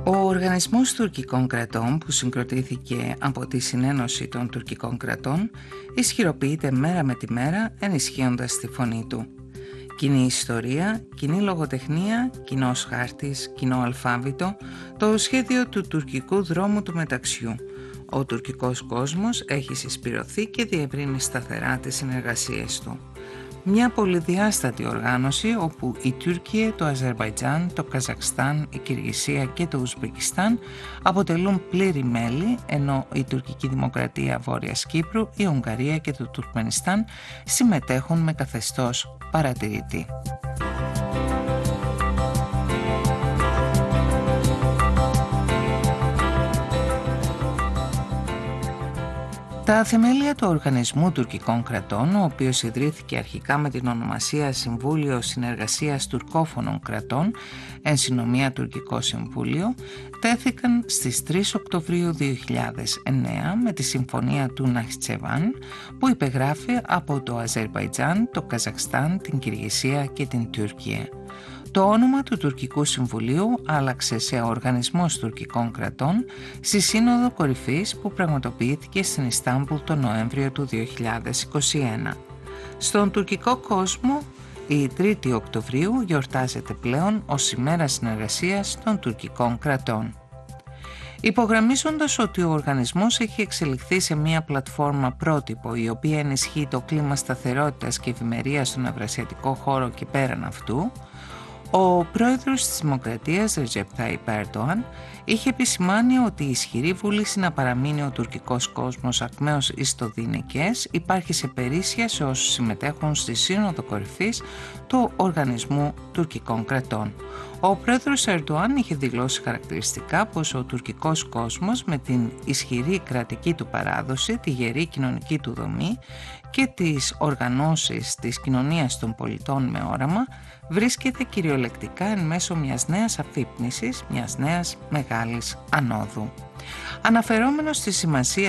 Ο Οργανισμός Τουρκικών Κρατών, που συγκροτήθηκε από τη Συνένωση των Τουρκικών Κρατών, ισχυροποιείται μέρα με τη μέρα, ενισχύοντας τη φωνή του. Κοινή ιστορία, κοινή λογοτεχνία, κοινός χάρτης, κοινό αλφάβητο, το σχέδιο του τουρκικού δρόμου του μεταξιού. Ο τουρκικός κόσμος έχει συσπηρωθεί και διευρύνει σταθερά τις συνεργασίες του. Μια πολυδιάστατη οργάνωση όπου η Τουρκία, το Αζερβαϊτζάν, το Καζακστάν, η Κυργισία και το Ουσμπεκιστάν αποτελούν πλήρη μέλη, ενώ η τουρκική δημοκρατία Βόρειας Κύπρου, η Ουγγαρία και το Τουρκμενιστάν συμμετέχουν με καθεστώς παρατηρητή. Τα θεμέλια του Οργανισμού Τουρκικών Κρατών, ο οποίος ιδρύθηκε αρχικά με την ονομασία Συμβούλιο Συνεργασίας Τουρκόφωνων Κρατών, εν συνομία Τουρκικό Συμβούλιο, τέθηκαν στις 3 Οκτωβρίου 2009 με τη Συμφωνία του Ναχτσεβάν, που υπεγράφει από το Αζερβαϊτζάν, το Καζακστάν, την Κυργισία και την Τουρκία. Το όνομα του Τουρκικού Συμβουλίου άλλαξε σε Οργανισμός Τουρκικών Κρατών στη Σύνοδο Κορυφής που πραγματοποιήθηκε στην Ιστάμπουλ τον Νοέμβριο του 2021. Στον τουρκικό κόσμο, η 3η Οκτωβρίου γιορτάζεται πλέον ως ημέρα συνεργασίας των τουρκικών κρατών. Υπογραμμίζοντας ότι ο οργανισμός έχει εξελιχθεί σε μια πλατφόρμα πρότυπο η οποία ενισχύει το κλίμα σταθερότητας και ευημερίας στον ευρασιατικό χώρο και πέραν αυτού, ο πρόεδρος της Δημοκρατίας, Ρετζέπ Τάιπ Ερντοάν, είχε επισημάνει ότι η ισχυρή βούληση να παραμείνει ο τουρκικός κόσμος ακμαίος ιστοδυνικές υπάρχει σε περίσσια σε όσους συμμετέχουν στη Σύνοδο Κορυφής του Οργανισμού Τουρκικών Κρατών. Ο πρόεδρος Ερντοάν είχε δηλώσει χαρακτηριστικά πως ο τουρκικός κόσμος με την ισχυρή κρατική του παράδοση, τη γερή κοινωνική του δομή και τις οργανώσεις της κοινωνίας των πολιτών με όραμα βρίσκεται κυριολεκτικά εν μέσω μιας νέας αφύπνισης, μιας νέας μεγάλης ανόδου. Αναφερόμενος στη σημασία